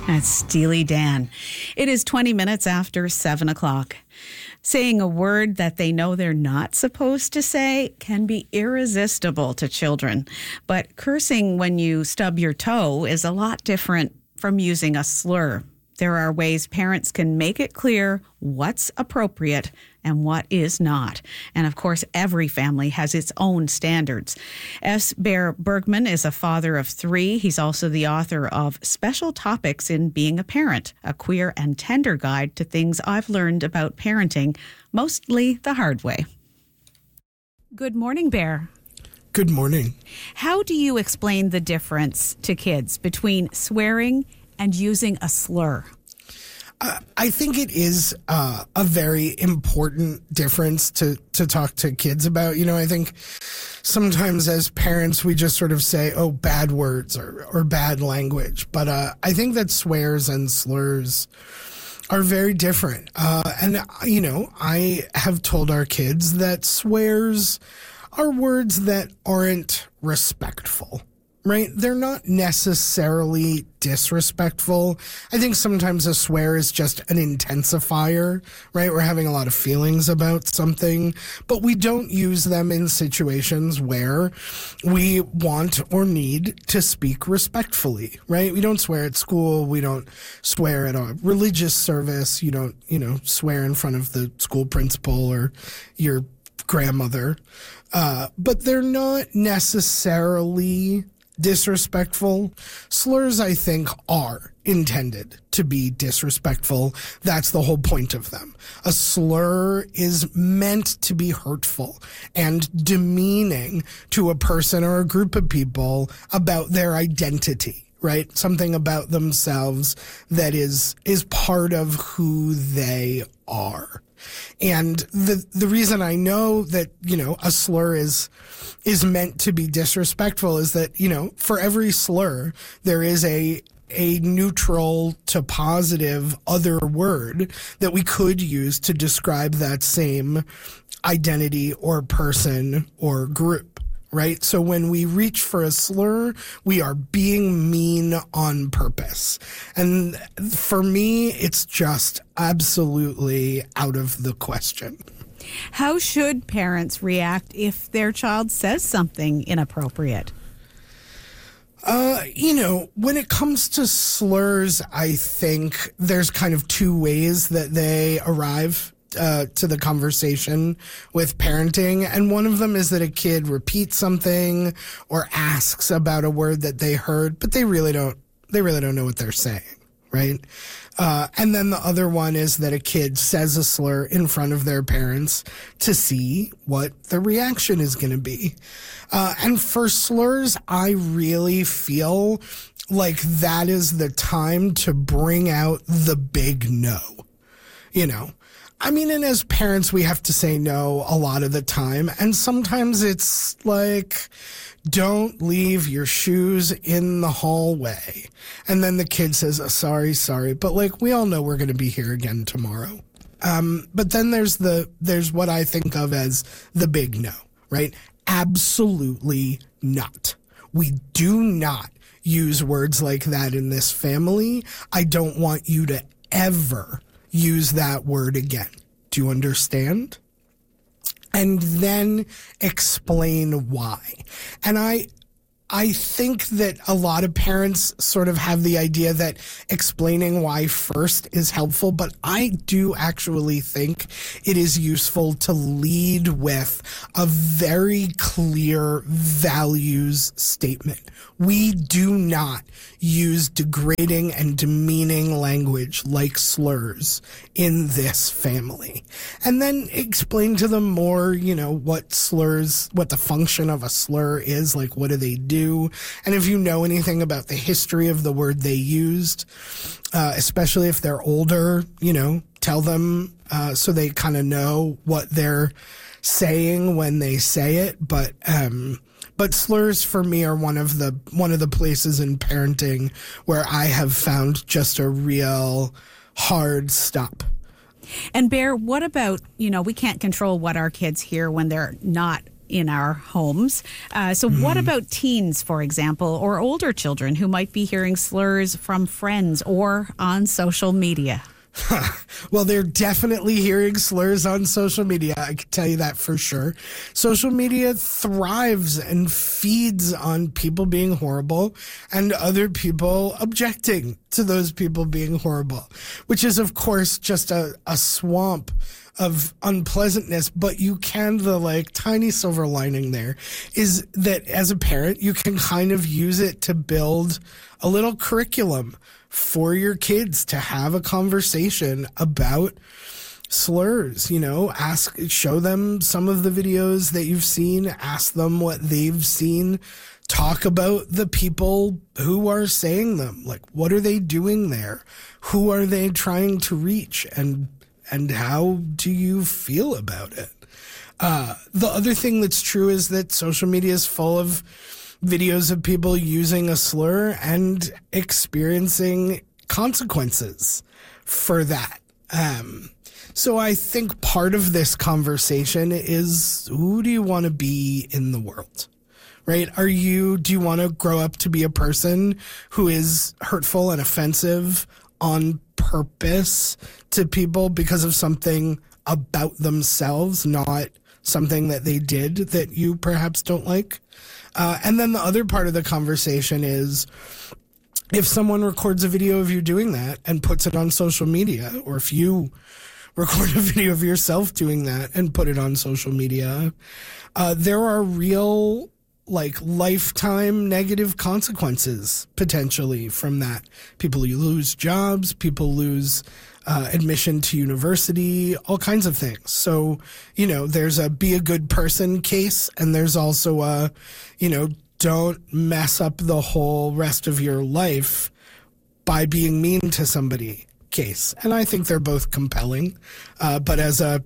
That's Steely Dan. It is 20 minutes after 7 o'clock. Saying a word that they know they're not supposed to say can be irresistible to children. But cursing when you stub your toe is a lot different from using a slur. There are ways parents can make it clear what's appropriate and what is not. And of course, every family has its own standards. S. Bear Bergman is a father of 3. He's also the author of Special Topics in Being a Parent, a queer and tender guide to things I've learned about parenting, mostly the hard way. Good morning, Bear. Good morning. How do you explain the difference to kids between swearing and using a slur? I think it is a very important difference to talk to kids about. You know, I think sometimes as parents, we just sort of say, oh, bad words or bad language. But I think that swears and slurs are very different. And, you know, I have told our kids that swears are words that aren't respectful. Right? They're not necessarily disrespectful. I think sometimes a swear is just an intensifier, right? We're having a lot of feelings about something, but we don't use them in situations where we want or need to speak respectfully, right? We don't swear at school. We don't swear at a religious service. You don't, swear in front of the school principal or your grandmother. But they're not necessarily disrespectful. Slurs, I think, are intended to be disrespectful. That's the whole point of them. A slur is meant to be hurtful and demeaning to a person or a group of people about their identity, right? Something about themselves that is part of who they are. And the reason I know that, a slur is meant to be disrespectful is that, for every slur, there is a neutral to positive other word that we could use to describe that same identity or person or group. Right? So when we reach for a slur, we are being mean on purpose. And for me, it's just absolutely out of the question. How should parents react if their child says something inappropriate? When it comes to slurs, I think there's kind of 2 ways that they arrive to the conversation with parenting. And one of them is that a kid repeats something or asks about a word that they heard, but they really don't know what they're saying, right? And then the other one is that a kid says a slur in front of their parents to see what the reaction is going to be. And for slurs, I really feel like that is the time to bring out the big no, and as parents, we have to say no a lot of the time. And sometimes it's like, don't leave your shoes in the hallway. And then the kid says, sorry. But we all know we're going to be here again tomorrow. But then there's what I think of as the big no, right? Absolutely not. We do not use words like that in this family. I don't want you to ever use that word again. Do you understand? And then explain why. And I think that a lot of parents sort of have the idea that explaining why first is helpful, but I do actually think it is useful to lead with a very clear values statement. We do not use degrading and demeaning language like slurs in this family. And then explain to them more, what the function of a slur is, like what do they do? And if you know anything about the history of the word they used, especially if they're older, tell them so they kind of know what they're saying when they say it. But slurs for me are one of the places in parenting where I have found just a real hard stop. And Bear, what about, we can't control what our kids hear when they're not in our homes. So what about teens, for example, or older children who might be hearing slurs from friends or on social media? Well, they're definitely hearing slurs on social media. I can tell you that for sure. Social media thrives and feeds on people being horrible and other people objecting to those people being horrible, which is, of course, just a swamp of unpleasantness. But you can, the tiny silver lining there is that as a parent, you can kind of use it to build a little curriculum for your kids to have a conversation about slurs. Show them some of the videos that you've seen, ask them what they've seen, talk about the people who are saying them. What are they doing there? Who are they trying to reach? And how do you feel about it? The other thing that's true is that social media is full of videos of people using a slur and experiencing consequences for that. So I think part of this conversation is, who do you want to be in the world? Right? Do you want to grow up to be a person who is hurtful and offensive on purpose to people because of something about themselves, not something that they did that you perhaps don't like? And then the other part of the conversation is, if someone records a video of you doing that and puts it on social media, or if you record a video of yourself doing that and put it on social media, there are real lifetime negative consequences potentially from that. People lose jobs, people lose admission to university, all kinds of things. So, there's a be a good person case, and there's also a, don't mess up the whole rest of your life by being mean to somebody case. And I think they're both compelling. But as a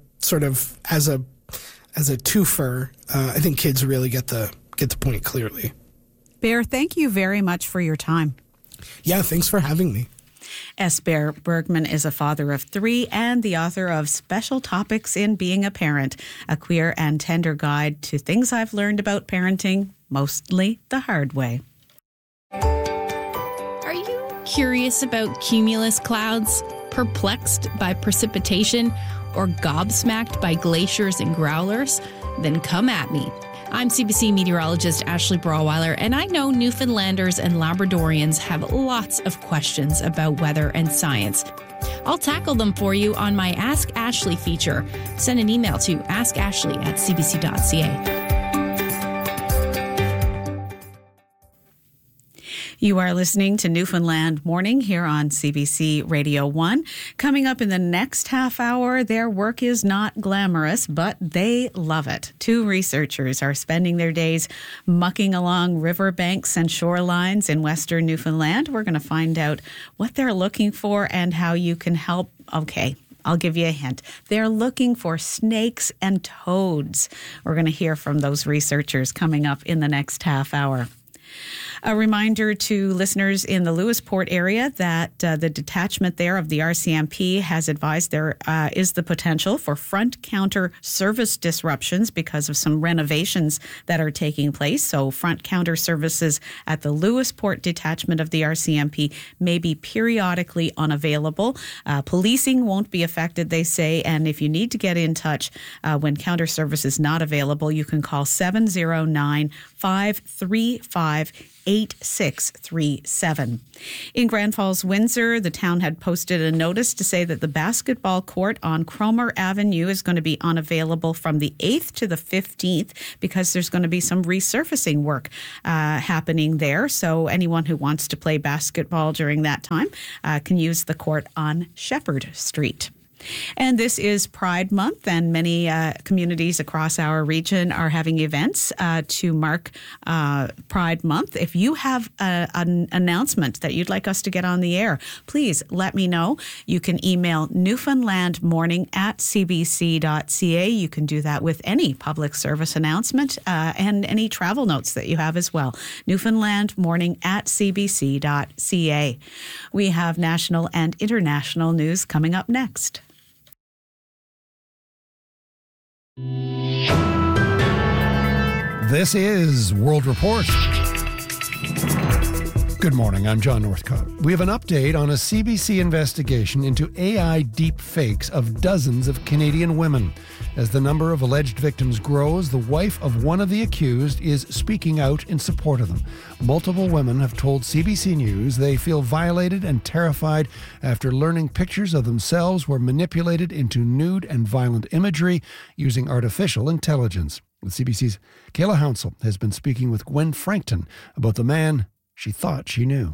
twofer, I think kids really get the point clearly. Bear, thank you very much for your time. Yeah, thanks for having me. S. Bear Bergman is a father of 3 and the author of Special Topics in Being a Parent, a queer and tender guide to things I've learned about parenting, mostly the hard way. Are you curious about cumulus clouds, perplexed by precipitation, or gobsmacked by glaciers and growlers? Then come at me. I'm CBC meteorologist Ashley Brawweiler, and I know Newfoundlanders and Labradorians have lots of questions about weather and science. I'll tackle them for you on my Ask Ashley feature. Send an email to askashley@cbc.ca. You are listening to Newfoundland Morning here on CBC Radio 1. Coming up in the next half hour, their work is not glamorous, but they love it. 2 researchers are spending their days mucking along riverbanks and shorelines in Western Newfoundland. We're going to find out what they're looking for and how you can help. Okay, I'll give you a hint. They're looking for snakes and toads. We're going to hear from those researchers coming up in the next half hour. A reminder to listeners in the Lewisport area that the detachment there of the RCMP has advised there is the potential for front counter service disruptions because of some renovations that are taking place. So front counter services at the Lewisport detachment of the RCMP may be periodically unavailable. Policing won't be affected, they say, and if you need to get in touch when counter service is not available, you can call 709-535-8637. In Grand Falls, Windsor, the town had posted a notice to say that the basketball court on Cromer Avenue is going to be unavailable from the 8th to the 15th because there's going to be some resurfacing work happening there. So anyone who wants to play basketball during that time can use the court on Shepherd Street. And this is Pride Month, and many communities across our region are having events to mark Pride Month. If you have an announcement that you'd like us to get on the air, please let me know. You can email newfoundlandmorning@cbc.ca. You can do that with any public service announcement and any travel notes that you have as well. newfoundlandmorning@cbc.ca. We have national and international news coming up next. This is World Report. Good morning, I'm John Northcott. We have an update on a CBC investigation into AI deep fakes of dozens of Canadian women. As the number of alleged victims grows, the wife of one of the accused is speaking out in support of them. Multiple women have told CBC News they feel violated and terrified after learning pictures of themselves were manipulated into nude and violent imagery using artificial intelligence. CBC's Kayla Hounsell has been speaking with Gwen Frankton about the man she thought she knew.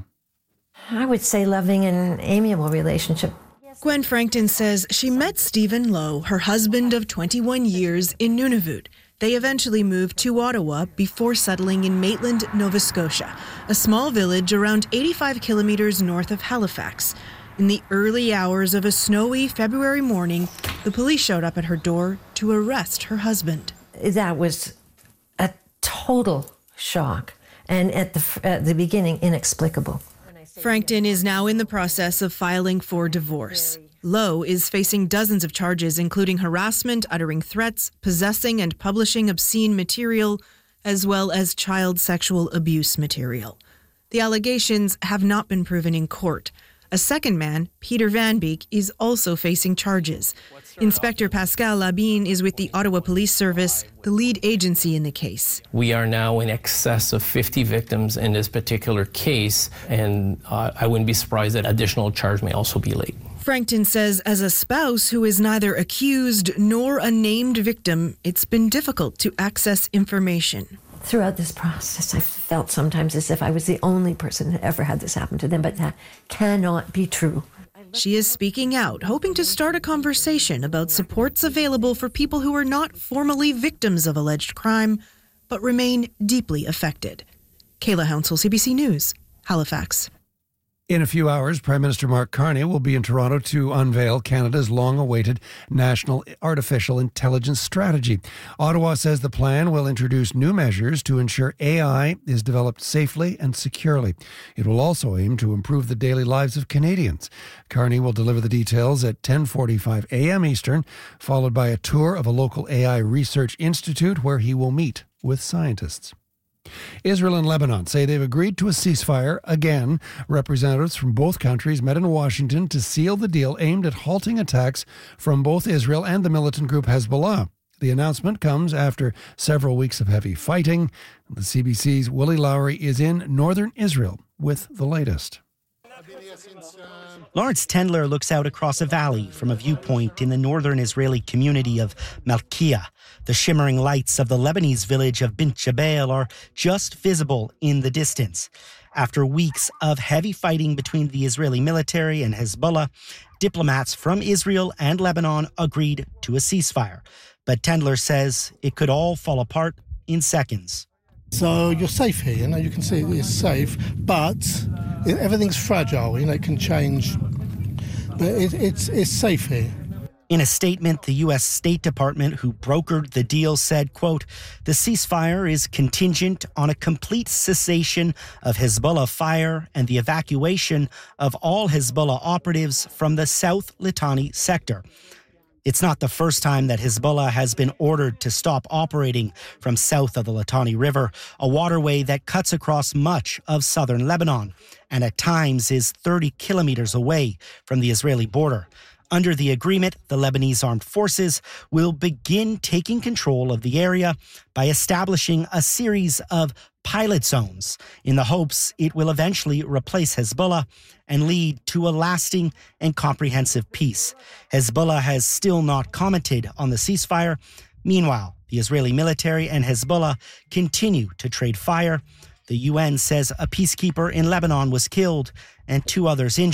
I would say loving and amiable relationship. Gwen Frankton says she met Stephen Lowe, her husband of 21 years, in Nunavut. They eventually moved to Ottawa before settling in Maitland, Nova Scotia, a small village around 85 kilometers north of Halifax. In the early hours of a snowy February morning, the police showed up at her door to arrest her husband. That was a total shock. And at the beginning, inexplicable. Frankton is now in the process of filing for divorce. Lowe is facing dozens of charges, including harassment, uttering threats, possessing and publishing obscene material, as well as child sexual abuse material. The allegations have not been proven in court. A second man, Peter Van Beek, is also facing charges. Inspector Pascal Labine is with the Ottawa Police Service, the lead agency in the case. We are now in excess of 50 victims in this particular case, and I wouldn't be surprised that additional charge may also be laid. Frankton says as a spouse who is neither accused nor a named victim, it's been difficult to access information. Throughout this process, I felt sometimes as if I was the only person that ever had this happen to them, but that cannot be true. She is speaking out, hoping to start a conversation about supports available for people who are not formally victims of alleged crime, but remain deeply affected. Kayla Hounsell, CBC News, Halifax. In a few hours, Prime Minister Mark Carney will be in Toronto to unveil Canada's long-awaited National Artificial Intelligence Strategy. Ottawa says the plan will introduce new measures to ensure AI is developed safely and securely. It will also aim to improve the daily lives of Canadians. Carney will deliver the details at 10:45 a.m. Eastern, followed by a tour of a local AI research institute where he will meet with scientists. Israel and Lebanon say they've agreed to a ceasefire again. Representatives from both countries met in Washington to seal the deal aimed at halting attacks from both Israel and the militant group Hezbollah. The announcement comes after several weeks of heavy fighting. The CBC's Willie Lowry is in northern Israel with the latest. Lawrence Tendler looks out across a valley from a viewpoint in the northern Israeli community of Malkiah. The shimmering lights of the Lebanese village of Bint Jbeil are just visible in the distance. After weeks of heavy fighting between the Israeli military and Hezbollah, diplomats from Israel and Lebanon agreed to a ceasefire. But Tendler says it could all fall apart in seconds. So you're safe here, you can see it's safe, but everything's fragile, it can change, but it's safe here. In a statement, the U.S. State Department, who brokered the deal, said, quote, the ceasefire is contingent on a complete cessation of Hezbollah fire and the evacuation of all Hezbollah operatives from the South Litani sector. It's not the first time that Hezbollah has been ordered to stop operating from south of the Litani River, a waterway that cuts across much of southern Lebanon and at times is 30 kilometers away from the Israeli border. Under the agreement, the Lebanese armed forces will begin taking control of the area by establishing a series of pilot zones in the hopes it will eventually replace Hezbollah and lead to a lasting and comprehensive peace. Hezbollah has still not commented on the ceasefire. Meanwhile, the Israeli military and Hezbollah continue to trade fire. The UN says a peacekeeper in Lebanon was killed and 2 others injured.